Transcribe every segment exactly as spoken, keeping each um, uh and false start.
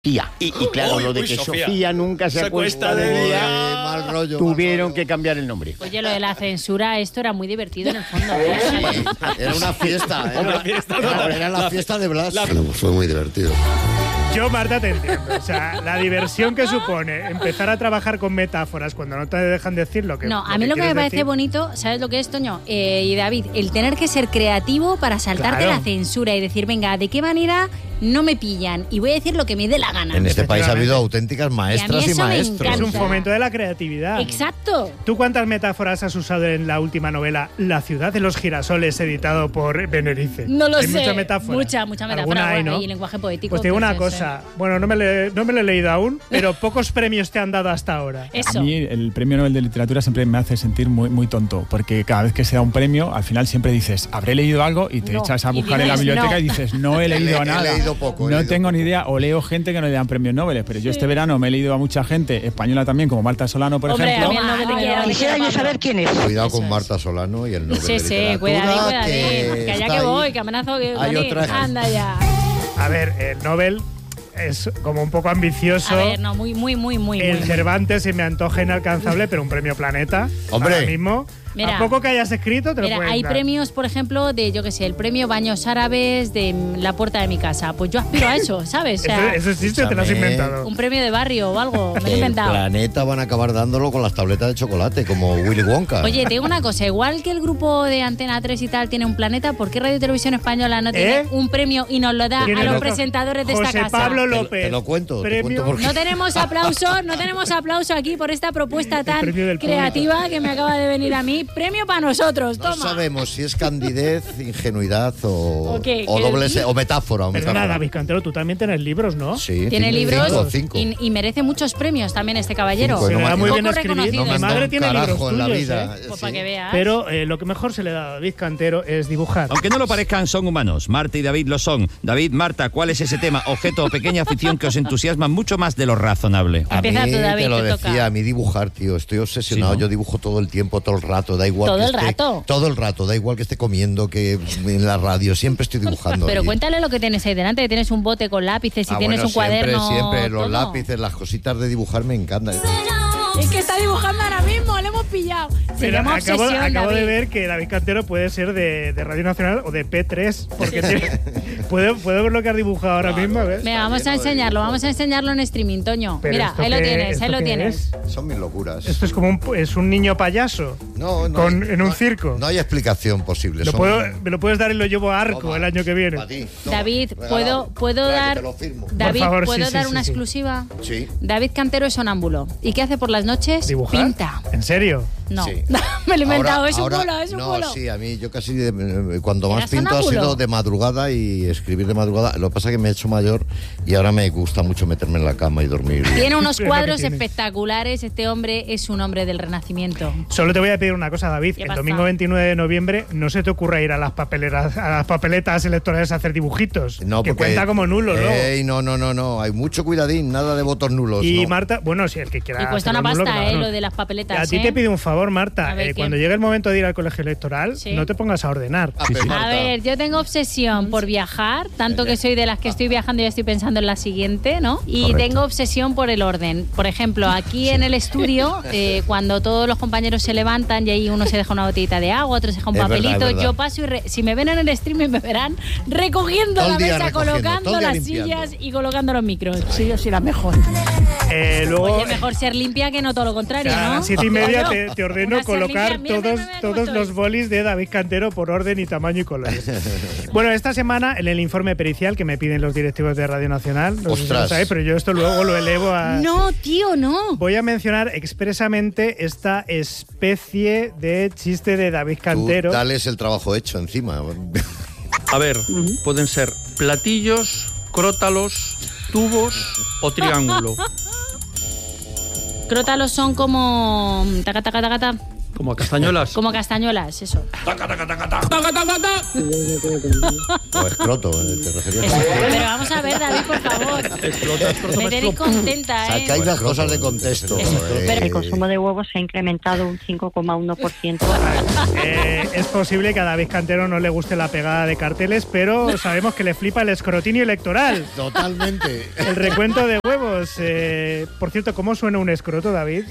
Tía. Y, y claro, Uy, lo de uy, que Sofía. Sofía nunca se, Se acuesta acuesta de de día, día. Eh, mal rollo, tuvieron mal que cambiar el nombre. Oye, lo de la censura, esto era muy divertido en el fondo. ¿eh? Era una fiesta, Una era, fiesta, era, total. era la, La- fiesta de Blas. la- Bueno, pues fue muy divertido. Yo, Marta, te entiendo. O sea, la diversión que supone empezar a trabajar con metáforas cuando no te dejan decir lo que No, a mí lo que me quieres parece decir. bonito, ¿sabes lo que es, Toño? Eh, y David, el tener que ser creativo para saltarte Claro. la censura y decir, venga, ¿de qué manera no me pillan? Y voy a decir lo que me dé la gana. En este país ha habido Efectivamente. auténticas maestras y, eso me maestros. Es un encanta. fomento de la creatividad. Exacto. ¿Tú cuántas metáforas has usado en la última novela La ciudad de los girasoles, editado por Benerice? No lo Hay sé. mucha metáfora. Mucha, mucha metáfora. Alguna hay, Bueno, ¿no? y lenguaje poético. Pues te digo pues una eso, cosa. Bueno, no me, le- no me lo he leído aún, pero pocos premios te han dado hasta ahora. Eso. A mí el premio Nobel de Literatura siempre me hace sentir muy, muy tonto, porque cada vez que se da un premio, al final siempre dices, habré leído algo, y te No. echas a Y buscar en la dices, biblioteca no. y dices, no he leído He- he nada. leído poco, he no leído tengo poco. ni idea, o leo gente que no le dan premios Nobel, pero yo este verano me he leído a mucha gente, española también, como Marta Solano, por Hombre, ejemplo. a mí el Nobel te quiero, Quisiera yo saber quién es. Cuidado Eso con es. Marta Solano y el Nobel Sí, de sí, Literatura. cuidadín, cuidadín. que Que allá está que ahí. voy, que amenazo que Hay con ir. otra- Anda ya. A ver, el Nobel es como un poco ambicioso. A ver, no, muy, muy, muy, muy. El muy. Cervantes se me antoja inalcanzable, pero un premio Planeta. Hombre. Ahora mismo. Mira. a poco que hayas escrito, te lo Mira, pueden hay dar. premios, por ejemplo, de, yo qué sé, el premio Baños Árabes de la puerta de mi casa. Pues yo aspiro a eso, ¿sabes? O sea, Eso, eso existe, te lo has escúchame. inventado. un premio de barrio o algo, me lo he El inventado. planeta van a acabar dándolo con las tabletas de chocolate, como Willy Wonka. Oye, te digo una cosa, igual que el grupo de Antena tres y tal tiene un planeta, ¿por qué Radio Televisión Española no tiene ¿Eh? un premio y nos lo da Tiene a los razón. presentadores de José esta casa? Pablo Te lo- López. te lo cuento, te Premio- cuento porque- No tenemos aplauso, no tenemos aplauso aquí por esta propuesta tan premio del público. creativa que me acaba de venir a mí. Premio para nosotros, No toma. sabemos si es candidez, ingenuidad o, ¿O qué? o ¿Qué? doble se- o metáfora. O Perdona, metáfora. David Cantero, tú también tienes libros, ¿no? Sí, Tiene cinco, libros cinco, cinco. Y, y merece muchos premios también este caballero. Cinco, Se no le me- da muy no- bien Poco escribir. reconocido. No me Mi han dado madre un tiene carajo libros en la tuyos, vida. ¿eh? Pues Sí. para que veas. Pero eh, lo que mejor se le da a David Cantero es dibujar. Aunque no lo parezcan, son humanos. Marta y David lo son. David, Marta, ¿cuál es ese tema, objeto o pequeña afición que os entusiasma mucho más de lo razonable? A Empieza mí, tú, David, te lo te decía, toca. a mí dibujar, tío. Estoy obsesionado. Sí, ¿no? Yo dibujo todo el tiempo, todo el rato. Da igual ¿Todo que el esté- rato? Todo el rato. Da igual que esté comiendo, que en la radio. Siempre estoy dibujando. Pero Y- cuéntale lo que tienes ahí delante, que tienes un bote con lápices y Ah, tienes bueno, un cuaderno. Siempre, siempre. Los todo. lápices, las cositas de dibujar me encantan. Es que está dibujando ahora mismo, le hemos pillado. Se Pero llama acabo, obsesión, acabo de David. ver que David Cantero puede ser de, de Radio Nacional o de P tres, porque tiene- ¿puedo, puedo ver lo que has dibujado ahora mismo. A ver. Venga, vamos a lleno de enseñarlo, dibujos. vamos a enseñarlo en streaming, Toño. Pero Mira, ¿esto ahí lo qué- tienes, esto ahí lo qué tienes. es? Son mis locuras. Esto es como un, es un niño payaso. No, no Con- hay- en un no- circo. No hay explicación posible. Lo son- puedo, me lo puedes dar y lo llevo a Arco Toma, el año que viene. pa' ti, toma, David, regalado. ¿puedo, puedo Trae que dar, te lo firmo. David, favor, ¿puedo sí, dar sí, una sí, sí. exclusiva? Sí. David Cantero es sonámbulo. ¿Y qué hace por las noches? ¿Dibujar? Pinta. ¿En serio? No, Sí. me lo he inventado, Ahora- es un ahora- bulo, es un no, bulo. sí, a mí yo casi de- cuando ¿Era más pinto ha sonámbulo? sido de madrugada y escribir de madrugada. Lo que pasa es que me he hecho mayor y ahora me gusta mucho meterme en la cama y dormir. Tiene unos Es lo que cuadros tiene. espectaculares. Este hombre es un hombre del Renacimiento. Solo te voy a pedir una cosa, David. ¿Qué El pasa? domingo veintinueve de noviembre no se te ocurra ir a las papeleras, a las papeletas electorales a hacer dibujitos. No, que porque- cuenta como nulo, ¿no? Ey, no, no, no, no. Hay mucho cuidadín, nada de votos nulos. Y no. Marta, bueno, si el que quiera. Y cuesta una hacerlo nulo, pasta, claro. ¿eh? Lo de las papeletas. A ti ¿eh? te pido un favor, Marta. A ver, eh, ¿qué? cuando llegue el momento de ir al colegio electoral, Sí. no te pongas a ordenar. Ah, pero A Marta, ver, yo tengo obsesión por viajar, tanto que soy de las que estoy viajando y ya estoy pensando en la siguiente, ¿no? Y Correcto. tengo obsesión por el orden. Por ejemplo, aquí en el estudio, eh, cuando todos los compañeros se levantan y ahí uno se deja una botellita de agua, otro se deja un Es verdad, papelito, es verdad. yo paso y re- si me ven en el streaming me verán recogiendo Todo el la día mesa, recogiendo, colocando todo el día las limpiando. sillas y colocando los micros. Sí, yo soy la mejor. Eh, luego, Oye, mejor ser limpia que no todo lo contrario, a ¿no? las siete y media Coño, te, te ordeno una ser colocar limpia, mira, todos, mira, mira cómo todos estoy. los bolis de David Cantero por orden y tamaño y colores. Bueno, esta semana en el informe pericial que me piden los directivos de Radio Nacional, no sé si lo Ostras. sabéis, pero yo esto luego lo elevo a... No, tío, no. Voy a mencionar expresamente esta especie de chiste de David tú Cantero. dales el trabajo hecho encima. A ver, pueden ser platillos, crótalos, tubos o triángulo. Crótalos son como... Taca, taca, taca, taca. Como a castañuelas. Como castañuelas, eso. O escroto, eh, te referías. Eso. Pero vamos a ver, David, por favor. Explota, explota, Me tenéis explota. contenta, ¿eh? Sacáis las cosas de contexto. Eso. eh. Pero El consumo de huevos se ha incrementado un cinco coma uno por ciento. Eh, es posible que a David Cantero no le guste la pegada de carteles, pero sabemos que le flipa el escrutinio electoral. Totalmente. El recuento de huevos. Eh, por cierto, ¿cómo suena un escroto, David?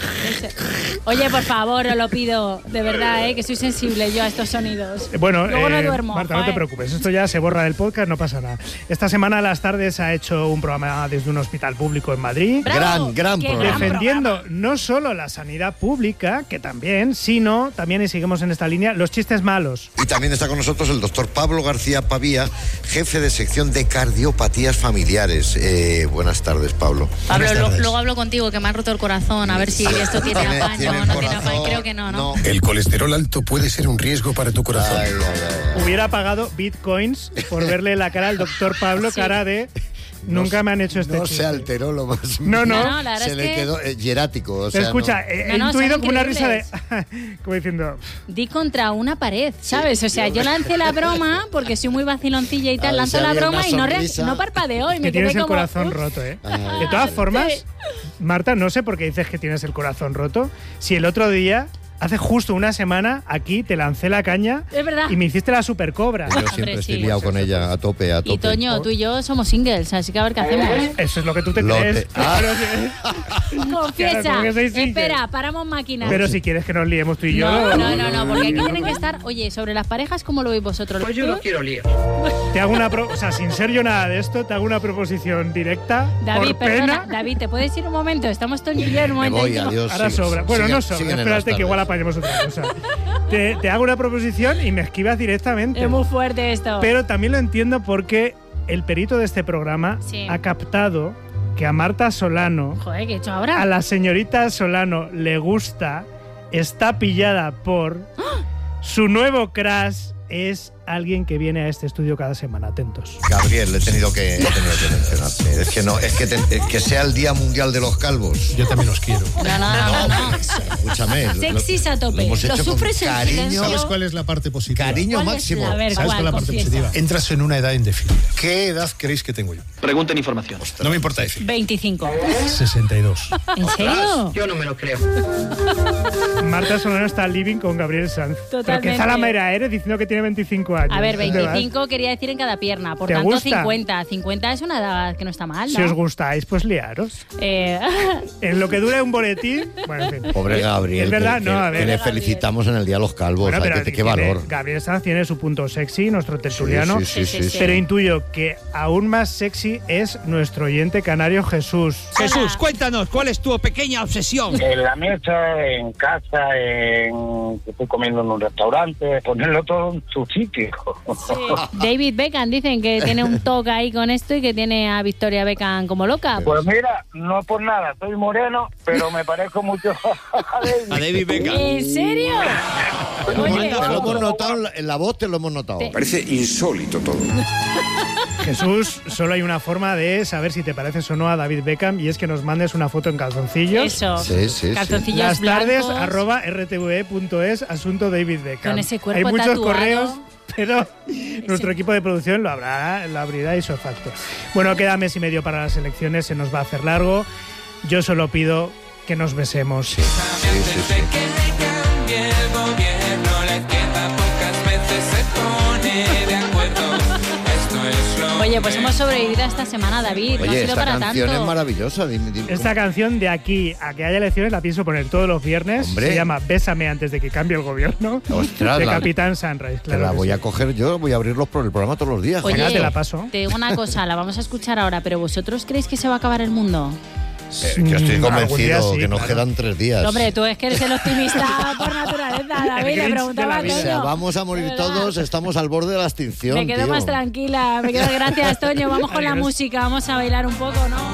Oye, por favor, os lo pido. De verdad, ¿eh? Que soy sensible yo a estos sonidos. Eh, Bueno, Luego no eh, duermo. Marta, no te joder. preocupes. Esto ya se borra del podcast, no pasa nada. Esta semana a las tardes ha hecho un programa desde un hospital público en Madrid. ¡Bravo! Gran, gran ¡Qué programa. Defendiendo no solo la sanidad pública, que también, sino también, y seguimos en esta línea, los chistes malos. Y también está con nosotros el doctor Pablo García Pavía, jefe de sección de cardiopatías familiares. Eh, buenas tardes, Pablo. Pablo, lo- luego hablo contigo, que me han roto el corazón, a ver si esto tiene Tiene- apaño tiene o el no tiene corazón, apaño. Creo que no, ¿no? El colesterol alto puede ser un riesgo para tu corazón. Ay, ay, ay. Hubiera pagado bitcoins por verle la cara al doctor Pablo, Sí. cara de nunca me han hecho este No chiste. se alteró lo más. No, no. No, no, la verdad Se es le que quedó eh, hierático. O Te sea, escucha, no. he, he No, no, intuido son como una risa de... increíbles. como diciendo... di contra una pared, ¿sabes? O sea, yo lancé la broma porque soy muy vaciloncilla y A tal, ver lanzo si la había broma una y no, re- sonrisa. no parpadeó y Es me que quedé tienes el como... corazón "Uf". roto, ¿eh? Ay. De todas formas, Sí. Marta, no sé por qué dices que tienes el corazón roto. Si el otro día, hace justo una semana, aquí te lancé la caña Es verdad. y me hiciste la supercobra. Yo Hombre, siempre estoy sí. liado con ella, a tope, a tope. Y Toño, tú y yo somos singles, así que a ver qué hacemos. Eso es lo que tú te Lo crees. te- Ah. Pero, si, Confiesa. Claro, porque soy single. Espera, paramos máquinas. pero si quieres que nos liemos tú y yo... No, no, no, no, porque aquí tienen que estar... Oye, sobre las parejas, ¿cómo lo veis vosotros? Pues yo no quiero lío. Te hago una... pro- o sea, sin ser yo nada de esto, te hago una proposición directa. David, por perdona. pena. David, ¿te puedes ir un momento? Estamos Toño y yo en un Me momento. voy, íntimo. adiós. Ahora sigue- sobra. Bueno, sigue- no sobra. siguen en las Espérate que tardes. igual apañemos otra cosa. te, te hago una proposición y me esquivas directamente. Es muy fuerte esto. Pero también lo entiendo porque el perito de este programa Sí. ha captado que a Marta Solano, Joder, ¿qué he hecho ahora? a la señorita Solano le gusta, está pillada por su nuevo crush. Es alguien que viene a este estudio cada semana. Atentos. Gabriel, le he tenido que, he tenido que mencionarte. Es que no, es que, te- es que sea el Día Mundial de los Calvos. Yo también los quiero. No, no, no, no. Escúchame. lo- Sexys a tope. Lo hemos Lo hecho con sufres en cariño. silencio. ¿Sabes cuál es la parte positiva? Cariño ¿Cuál es máximo. la- a ver, ¿Sabes ¿cuál? cuál es la parte Confiesa. positiva? Entras en una edad indefinida. ¿Qué edad creéis que tengo yo? Pregunten información. No me importa decir. veinticinco. sesenta y dos. ¿En serio? Yo no me lo creo. Marta Solano está living con Gabriel Sanz. Pero Totalmente. que zalamera eres diciendo que tiene veinticinco años. A ver, ¿Dónde vas? veinticinco quería decir en cada pierna, por ¿Te tanto gusta? cincuenta. cincuenta es una edad que no está mal, ¿no? Si os gustáis, pues liaros. Eh, En lo que dure un boletín. Bueno, en fin. Pobre Gabriel. Es verdad, que, no, a que ver. le felicitamos en el Día de los Calvos. Bueno, Ay, pero qué, qué tiene- valor. Gabriel Sanz tiene su punto sexy, nuestro tertuliano. Sí, sí, sí, Sí, sí, sí, sí. Pero intuyo que aún más sexy es nuestro oyente canario Jesús. Jesús, cuéntanos, ¿cuál es tu pequeña obsesión? En la mesa, en casa, en que estoy comiendo en un restaurante, ponerlo todo en su sitio. sí. David Beckham dicen que tiene un toque ahí con esto y que tiene a Victoria Beckham como loca. Pues mira, no por nada, soy moreno, pero me parezco mucho a David. A David Beckham. ¿En serio? Oye, Te lo hemos notado en la- en la voz, te lo hemos notado. Te- Parece insólito todo. Jesús, solo hay una forma de saber si te pareces o no a David Beckham y es que nos mandes una foto en calzoncillos. eso. Sí, sí, sí. Calzoncillos Las tardes blancos. arroba rtve.es, asunto David Beckham. Con ese cuerpo Hay muchos tatuado. correos, pero nuestro equipo de producción lo, habrá, lo abrirá y facto. Bueno, queda mes y medio para las elecciones, se nos va a hacer largo. Yo solo pido que nos besemos. Sí, sí, sí. Oye, pues hemos sobrevivido a esta semana, David. no ha Oye, sido esta para canción tanto. es maravillosa. Dime, dime, Esta canción de aquí a que haya elecciones la pienso poner todos los viernes. Hombre. Se llama Bésame antes de que cambie el gobierno. Ostras, de la- Capitán Sunrise, Te claro. la que voy sí. a coger yo, voy a abrirlos por el programa todos los días. Oye, Venga, te la paso. te digo una cosa, la vamos a escuchar ahora, pero ¿vosotros creéis que se va a acabar el mundo? Eh, yo estoy Mm, algún convencido día sí, que nos claro. quedan tres días. Hombre, tú es que eres el optimista por naturaleza, David. El Le Grinch preguntaba a de la O sea, Toño. vamos a morir De verdad. todos, estamos al borde de la extinción. Me quedo tío. más tranquila. Me quedo, gracias, Toño. Vamos con la Adiós. música, vamos a bailar un poco, ¿no?